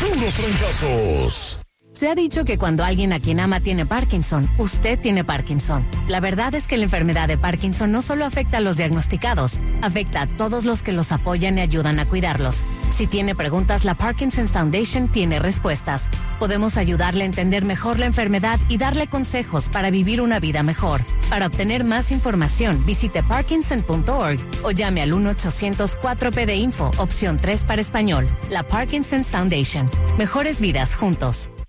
puros fracasos. Se ha dicho que cuando alguien a quien ama tiene Parkinson, usted tiene Parkinson. La verdad es que la enfermedad de Parkinson no solo afecta a los diagnosticados, afecta a todos los que los apoyan y ayudan a cuidarlos. Si tiene preguntas, la Parkinson's Foundation tiene respuestas. Podemos ayudarle a entender mejor la enfermedad y darle consejos para vivir una vida mejor. Para obtener más información, visite parkinson.org o llame al 1-800-4PD-INFO, opción 3 para español. La Parkinson's Foundation. Mejores vidas juntos.